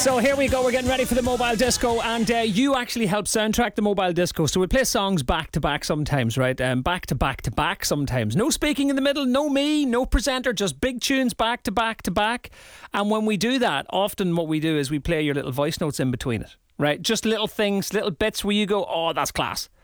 So here we go, we're getting ready for the mobile disco, and you actually help soundtrack the mobile disco. So we play songs back to back sometimes, right? Back to back to back sometimes. No speaking in the middle, no me, no presenter, just big tunes back to back to back. And when we do that, often what we do is we play your little voice notes in between it, right? Just little things, little bits where you go, oh, that's class.